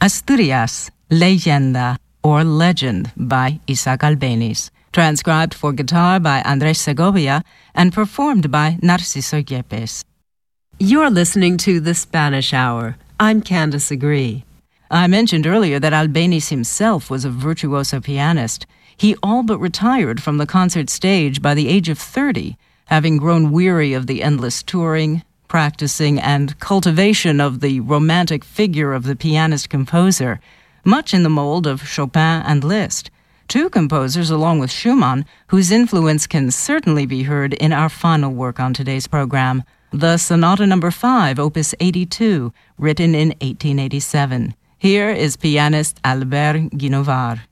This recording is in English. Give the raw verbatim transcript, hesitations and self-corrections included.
Asturias, Leyenda, or Legend by Isaac Albéniz, transcribed for guitar by Andrés Segovia and performed by Narciso Yepes. You're listening to The Spanish Hour. I'm Candace Agree. I mentioned earlier that Albéniz himself was a virtuoso pianist. He all but retired from the concert stage by the age of thirty, having grown weary of the endless touring, practicing, and cultivation of the romantic figure of the pianist-composer, much in the mold of Chopin and Liszt, two composers along with Schumann whose influence can certainly be heard in our final work on today's program, the Sonata Number five, Opus eighty-two, written in eighteen eighty-seven. Here is pianist Albert Guinovart.